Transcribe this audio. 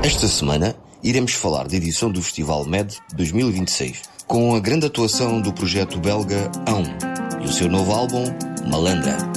Esta semana iremos falar da edição do Festival MED 2026, com a grande atuação do projeto belga Aum e o seu novo álbum, Malandra.